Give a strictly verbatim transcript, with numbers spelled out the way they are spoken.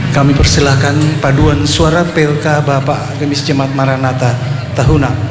Kami persilahkan paduan suara P L K Bapak Gamis Jemaat Maranatha Tahuna